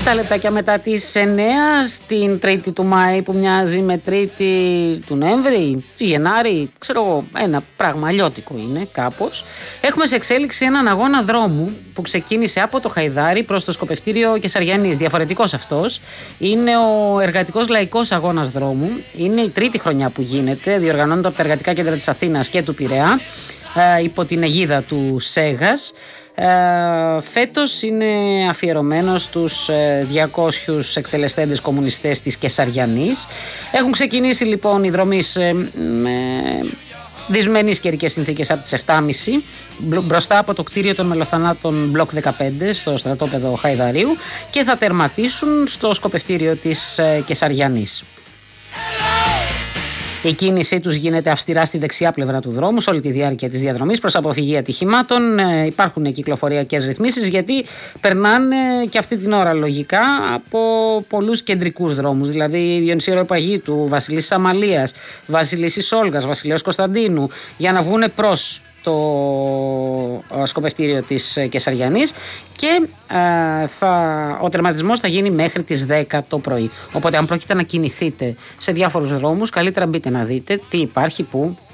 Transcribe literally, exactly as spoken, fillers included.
επτά λεπτάκια μετά τις εννέα, στην Τρίτη του Μάη που μοιάζει με Τρίτη του Νοέμβρη, του Γενάρη, ξέρω εγώ, ένα πράγμα αλλιώτικο είναι κάπως. Έχουμε σε εξέλιξη έναν αγώνα δρόμου που ξεκίνησε από το Χαϊδάρι προς το σκοπευτήριο Κεσαριανής. Διαφορετικός αυτός. Είναι ο Εργατικός Λαϊκός Αγώνας Δρόμου. Είναι η τρίτη χρονιά που γίνεται. Διοργανώνεται από τα Εργατικά Κέντρα της Αθήνας και του Πειραιά, ε, υπό την αιγίδα του ΣΕΓΑΣ. Ε, φέτος είναι αφιερωμένο στους διακόσιους εκτελεστέντες κομμουνιστές της Κεσαριανής. Έχουν ξεκινήσει λοιπόν οι δρομείς ε, με δυσμενείς καιρικές συνθήκες από τις επτά και μισή μπροστά από το κτίριο των μελοθανάτων μπλοκ δεκαπέντε στο στρατόπεδο Χαϊδαρίου και θα τερματίσουν στο σκοπευτήριο της ε, Κεσαριανής. Η κίνησή τους γίνεται αυστηρά στη δεξιά πλευρά του δρόμου σε όλη τη διάρκεια της διαδρομής προς αποφυγή ατυχημάτων. Ε, υπάρχουν κυκλοφοριακές ρυθμίσεις γιατί περνάνε και αυτή την ώρα λογικά από πολλούς κεντρικούς δρόμους. Δηλαδή Διονυσίου Αεροπαγήτου, Βασιλίσσης Αμαλίας, Βασιλίσσης Όλγας, Βασιλέως Κωνσταντίνου, για να βγουν προς το σκοπευτήριο της Κεσαριανής και ε, θα, ο τερματισμός θα γίνει μέχρι τις δέκα το πρωί. Οπότε αν πρόκειται να κινηθείτε σε διάφορους δρόμους, καλύτερα μπείτε να δείτε τι υπάρχει πού